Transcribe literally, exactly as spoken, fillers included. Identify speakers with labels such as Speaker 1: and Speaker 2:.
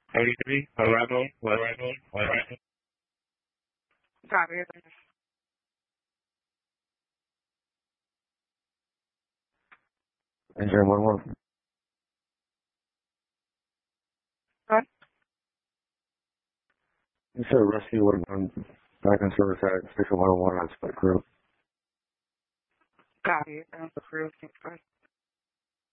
Speaker 1: eighty-three, Arrival, Arrival, Arrival.
Speaker 2: Copy.
Speaker 3: Engine one one.
Speaker 2: What?
Speaker 3: You said rescue would have been back in service at station one oh one on Split Crew.
Speaker 2: Copy. That's the crew.